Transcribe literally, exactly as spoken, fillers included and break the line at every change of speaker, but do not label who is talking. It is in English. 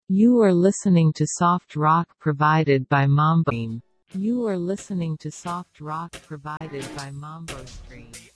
You are listening to soft rock provided by Mambo Stream. You are listening to soft rock provided by Mambo Stream.